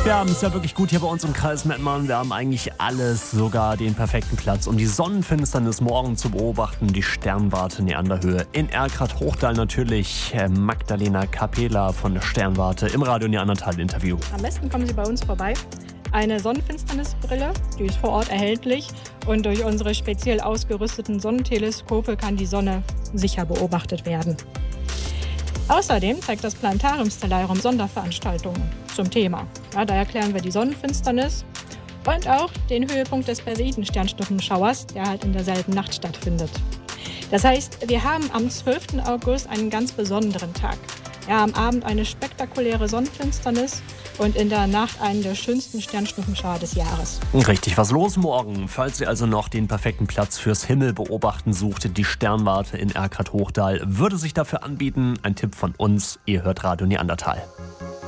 Wir haben es ja wirklich gut hier bei uns im Kreis Mettmann. Wir haben eigentlich alles, sogar den perfekten Platz, um die Sonnenfinsternis morgen zu beobachten. Die Sternwarte Neanderhöhe in Erkrath-Hochdal natürlich. Magdalena Capela von der Sternwarte im Radio Neandertal-Interview. Am besten kommen Sie bei uns vorbei. Eine Sonnenfinsternisbrille, die ist vor Ort erhältlich. Und durch unsere speziell ausgerüsteten Sonnenteleskope kann die Sonne sicher beobachtet werden. Außerdem zeigt das Planetarium Stellarium Sonderveranstaltungen zum Thema. Ja, da erklären wir die Sonnenfinsternis und auch den Höhepunkt des Perseiden-Sternschnuppenschauers, der halt in derselben Nacht stattfindet. Das heißt, wir haben am 12. August einen ganz besonderen Tag. Ja, am Abend eine spektakuläre Sonnenfinsternis und in der Nacht einen der schönsten Sternschnuppenschauer des Jahres. Richtig, was los morgen? Falls ihr also noch den perfekten Platz fürs Himmelbeobachten sucht, die Sternwarte in Erkrath-Hochdal würde sich dafür anbieten. Ein Tipp von uns, ihr hört Radio Neandertal.